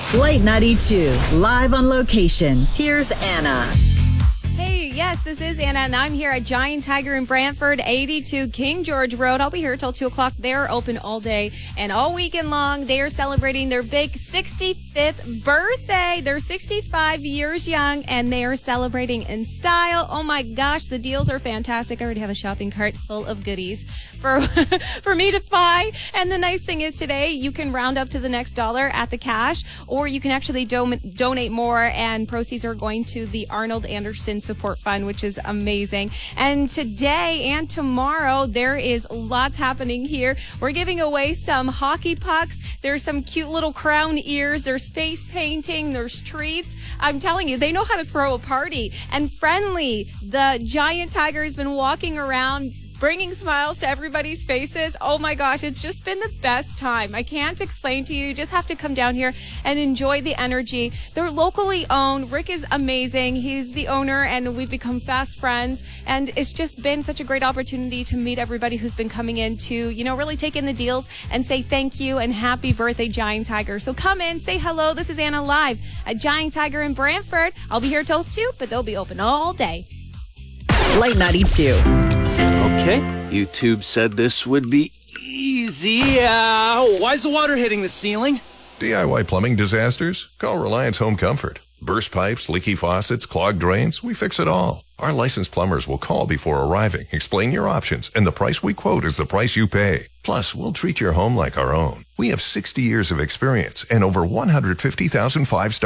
Late 92, live on location. Here's Anna. Hey, yes, this is Anna, and I'm here at Giant Tiger in Brantford, 82 King George Road. I'll be here till 2 o'clock. They're open all day and all weekend long. They are celebrating their big 65th birthday. They're 65 years young, and they are celebrating in style. Oh, my gosh, the deals are fantastic. I already have a shopping cart full of goodies for me to buy. And the nice thing is today, you can round up to the next dollar at the cash, or you can actually donate more, and proceeds are going to the Arnold Anderson Support Fund, which is amazing. And today and tomorrow, there is lots happening here. We're giving away some hockey pucks. There's some cute little crown ears. There's face painting. There's treats. I'm telling you, they know how to throw a party. And Friendly, the Giant Tiger, has been walking around bringing smiles to everybody's faces. Oh my gosh, it's just been the best time. I can't explain to you. You just have to come down here and enjoy the energy. They're locally owned. Rick is amazing. He's the owner, and we've become fast friends. And it's just been such a great opportunity to meet everybody who's been coming in to, really take in the deals and say thank you and happy birthday, Giant Tiger. So come in, say hello. This is Anna live at Giant Tiger in Brantford. I'll be here till 2, but they'll be open all day. Late 92. Okay, YouTube said this would be easy. Why's the water hitting the ceiling? DIY plumbing disasters? Call Reliance Home Comfort. Burst pipes, leaky faucets, clogged drains, we fix it all. Our licensed plumbers will call before arriving, explain your options, and the price we quote is the price you pay. Plus, we'll treat your home like our own. We have 60 years of experience and over 150,000 five-star